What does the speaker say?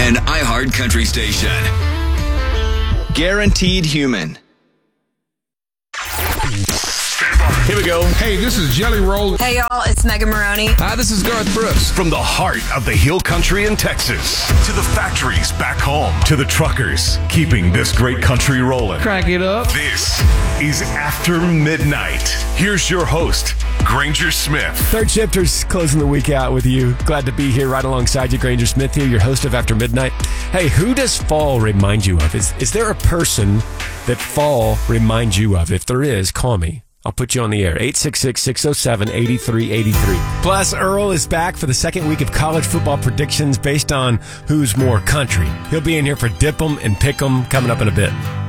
an iHeart Country station. Guaranteed Human. Here we go. Hey, this is Jelly Roll. Hey, y'all, it's Megan Maroney. Hi, this is Garth Brooks. From the heart of the Hill Country in Texas to the factories back home to the truckers keeping this great country rolling. Crank it up. This is After Midnight. Here's your host, Granger Smith. Third shifters closing the week out with you. Glad to be here right alongside you. Granger Smith here, your host of After Midnight. Hey, who does fall remind you of? Is there a person that fall reminds you of? If there is, call me. I'll put you on the air. 866-607-8383. Plus, Earl is back for the second week of college football predictions based on who's more country. He'll be in here for Dip 'em and Pick 'em coming up in a bit.